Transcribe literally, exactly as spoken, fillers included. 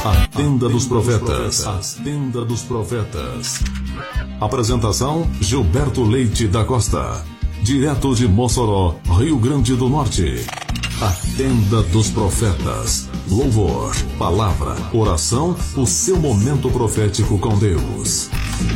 A Tenda dos Profetas. A Tenda dos Profetas. Apresentação: Gilberto Leite da Costa. Direto de Mossoró, Rio Grande do Norte. A Tenda dos Profetas. Louvor, palavra, oração, o seu momento profético com Deus.